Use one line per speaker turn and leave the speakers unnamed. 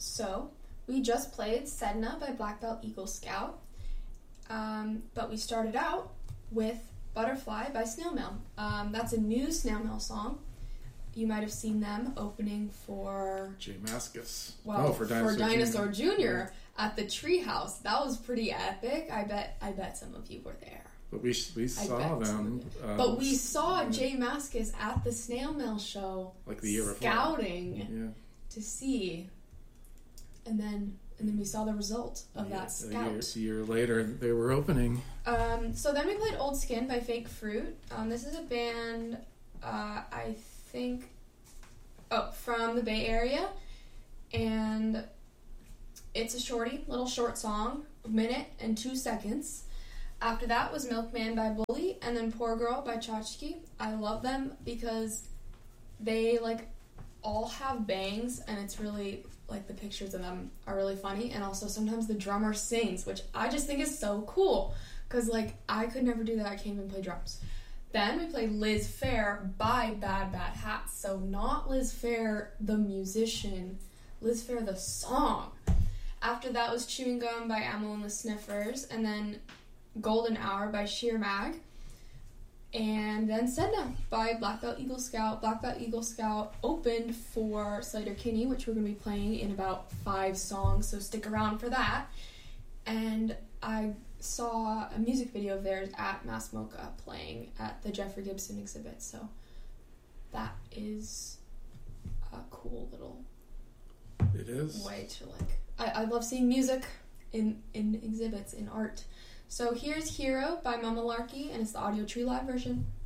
So, we just played Sedna by Black Belt Eagle Scout, but we started out with Butterfly by Snail Mail. That's a new Snail Mail song. You might have seen them opening for...
J Mascis.
For Dinosaur Jr. at the Treehouse. That was pretty epic. I bet some of you were there.
But we saw them.
But we saw J Mascis at the Snail Mail show,
like the year before,
scouting to see, and then we saw the result of that scout.
A year later, they were opening.
So then we played Old Skin by Fake Fruit. This is a band, I think, from the Bay Area, and it's a little short song, a minute and 2 seconds. After that was Milkman by Bully, and then Poor Girl by Tchotchke. I love them because they, all have bangs, and it's really, the pictures of them are really funny, and also sometimes the drummer sings, which I just think is so cool, because, I could never do that. I can't even play drums. Then we played Liz Phair by Bad Bad Hats, so not Liz Phair the musician, Liz Phair the song. After that was Chewing Gum by Amyl and the Sniffers, and then Golden Hour by Sheer Mag, and then Sedna by Black Belt Eagle Scout. Black Belt Eagle Scout opened for Sleater-Kinney, which we're going to be playing in about 5 songs, so stick around for that. And I saw a music video of theirs at Mass Mocha playing at the Jeffrey Gibson exhibit, so that is a cool little way to I love seeing music in exhibits, in art. So here's Hero by Mama Larky, and it's the Audio Tree Live version.